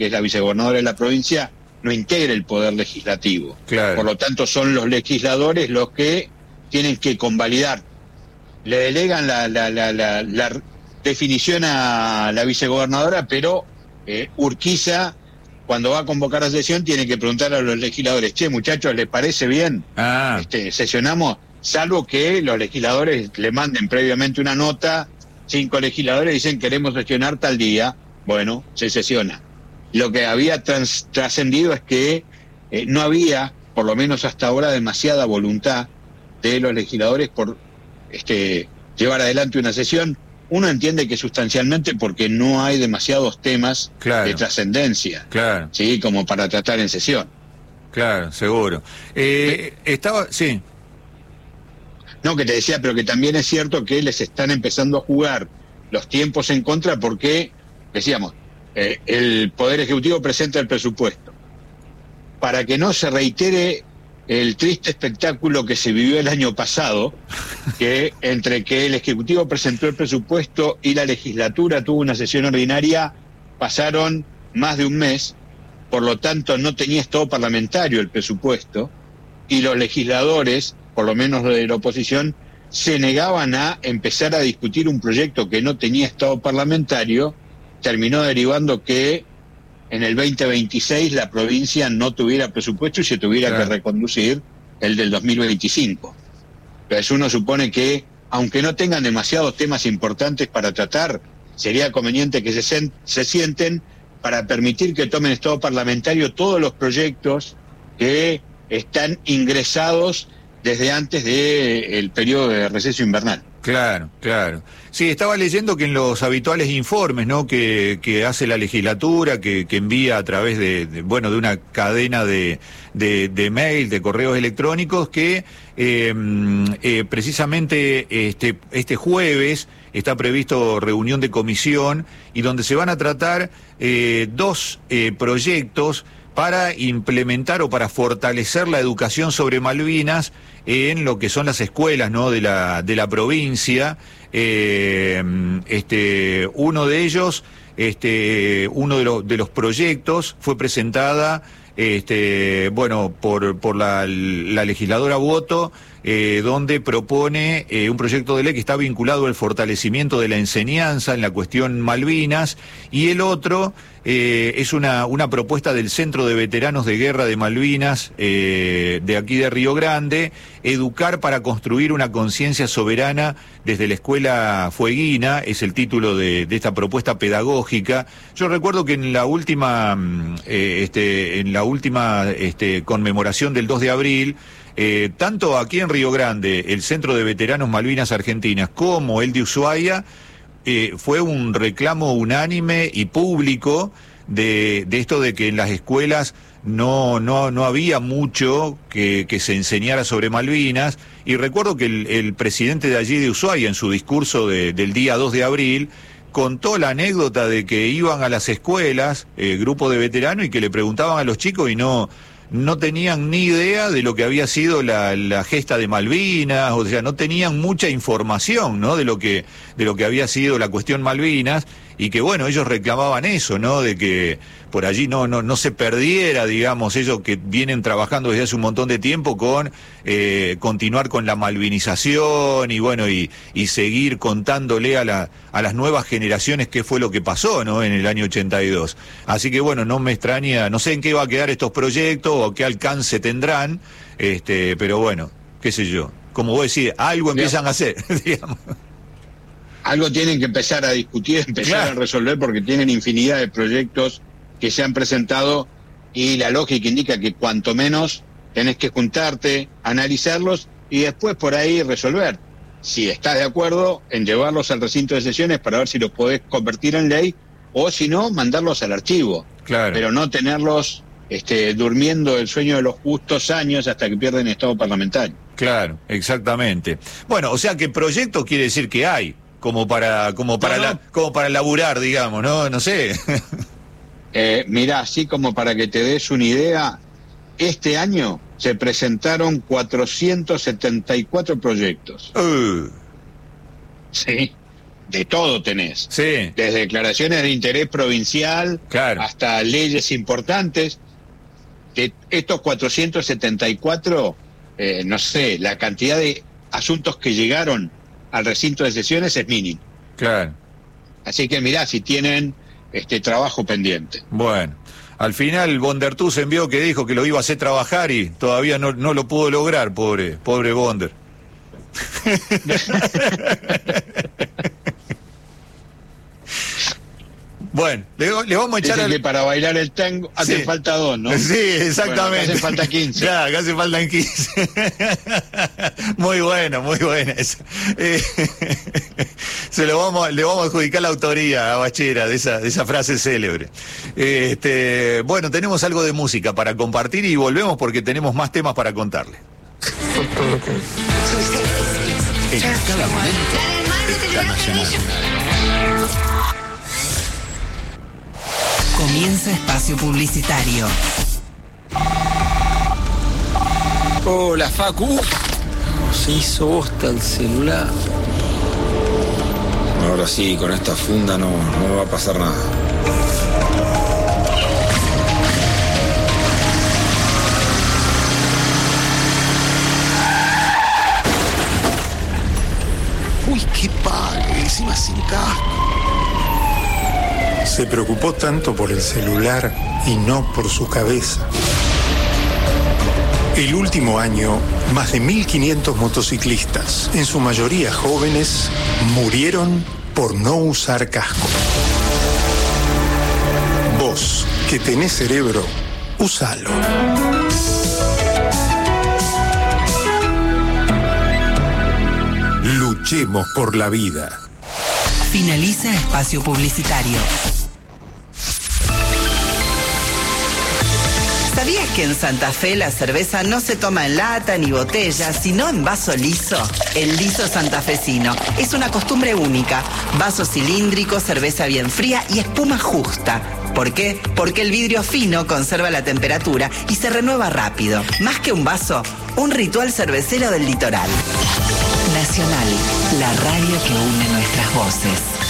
que es la vicegobernadora de la provincia, no integra el poder legislativo. Claro. Por lo tanto, son los legisladores los que tienen que convalidar. Le delegan la definición a la vicegobernadora, pero Urquiza, cuando va a convocar a sesión, tiene que preguntar a los legisladores: che, muchachos, ¿les parece bien? Sesionamos, salvo que los legisladores le manden previamente una nota, 5 legisladores dicen queremos sesionar tal día, bueno, se sesiona. Lo que había trascendido es que no había, por lo menos hasta ahora, demasiada voluntad de los legisladores por llevar adelante una sesión. Uno entiende que sustancialmente porque no hay demasiados temas de trascendencia, ¿sí? Como para tratar en sesión. Claro, seguro. Sí. No, que te decía, pero que también es cierto que les están empezando a jugar los tiempos en contra porque, decíamos, el Poder Ejecutivo presenta el presupuesto. Para que no se reitere el triste espectáculo que se vivió el año pasado, que entre que el Ejecutivo presentó el presupuesto y la legislatura tuvo una sesión ordinaria, pasaron más de un mes, por lo tanto no tenía estado parlamentario el presupuesto, y los legisladores, por lo menos de la oposición, se negaban a empezar a discutir un proyecto que no tenía estado parlamentario. Terminó derivando que en el 2026 la provincia no tuviera presupuesto y se tuviera que reconducir el del 2025. Entonces uno supone que, aunque no tengan demasiados temas importantes para tratar, sería conveniente que se sienten para permitir que tomen estado parlamentario todos los proyectos que están ingresados desde antes del periodo de receso invernal. Claro. Sí, estaba leyendo que en los habituales informes, ¿no?, que hace la legislatura, que envía a través de una cadena de mail, de correos electrónicos, que precisamente este jueves está previsto reunión de comisión y donde se van a tratar 2 proyectos para implementar o para fortalecer la educación sobre Malvinas en lo que son las escuelas, ¿no?, de la provincia. Uno de ellos, uno de los proyectos fue presentada por la legisladora Boto, donde propone un proyecto de ley que está vinculado al fortalecimiento de la enseñanza en la cuestión Malvinas, y el otro es una propuesta del Centro de Veteranos de Guerra de Malvinas, de aquí de Río Grande: educar para construir una conciencia soberana desde la escuela fueguina, es el título de esta propuesta pedagógica. Yo recuerdo que en la última conmemoración del 2 de abril, tanto aquí en Río Grande, el Centro de Veteranos Malvinas Argentinas, como el de Ushuaia, fue un reclamo unánime y público de esto de que en las escuelas no había mucho que se enseñara sobre Malvinas. Y recuerdo que el presidente de allí de Ushuaia, en su discurso del día 2 de abril, contó la anécdota de que iban a las escuelas, grupo de veteranos, y que le preguntaban a los chicos y no tenían ni idea de lo que había sido la gesta de Malvinas, o sea, no tenían mucha información, ¿no?, de lo que había sido la cuestión Malvinas, y que bueno, ellos reclamaban eso, ¿no?, de que por allí no se perdiera, digamos, ellos que vienen trabajando desde hace un montón de tiempo con continuar con la malvinización y seguir contándole a las nuevas generaciones qué fue lo que pasó, ¿no?, en el año 82. Así que bueno, no me extraña, no sé en qué va a quedar estos proyectos o qué alcance tendrán, pero bueno, qué sé yo, como vos decís, algo empiezan a hacer, digamos. Algo tienen que empezar a discutir, a resolver, porque tienen infinidad de proyectos que se han presentado, y la lógica indica que cuanto menos tenés que juntarte, analizarlos y después por ahí resolver. Si estás de acuerdo en llevarlos al recinto de sesiones para ver si los podés convertir en ley, o si no, mandarlos al archivo. Claro. Pero no tenerlos durmiendo el sueño de los justos años hasta que pierden estado parlamentario. Claro, exactamente. Bueno, o sea que proyecto quiere decir que hay, como para laburar, digamos, ¿no? No sé. Mirá, así como para que te des una idea, este año se presentaron 474 proyectos. Sí, de todo tenés. Sí. Desde declaraciones de interés provincial, Claro. hasta leyes importantes. De estos 474, no sé, la cantidad de asuntos que llegaron al recinto de sesiones es mínimo. Claro. Así que mirá, si tienen trabajo pendiente. Bueno, al final Bondertus envió que dijo que lo iba a hacer trabajar y todavía no lo pudo lograr, pobre Bonder. Bueno, le vamos a echar Dicen que para bailar el tango hace Sí. falta 2, ¿no? Sí, exactamente. Bueno, acá hacen falta 15. Claro, acá hace faltan 15. Muy bueno, muy buena esa. Le vamos a adjudicar la autoría a Bachera de esa frase célebre. Bueno, tenemos algo de música para compartir y volvemos porque tenemos más temas para contarle. En cada momento está Nacional. Comienza espacio publicitario. Hola, Facu. Se hizo bosta el celular. Ahora sí, con esta funda no me va a pasar nada. Uy, qué pague, encima sin casco. Se preocupó tanto por el celular y no por su cabeza. El último año, más de 1.500 motociclistas, en su mayoría jóvenes, murieron por no usar casco. Vos, que tenés cerebro, úsalo. Luchemos por la vida. Finaliza espacio publicitario. ¿Sabías que en Santa Fe la cerveza no se toma en lata ni botella, sino en vaso liso? El liso santafesino es una costumbre única. Vaso cilíndrico, cerveza bien fría y espuma justa. ¿Por qué? Porque el vidrio fino conserva la temperatura y se renueva rápido. Más que un vaso, un ritual cervecero del litoral. Nacional, la radio que une nuestras voces.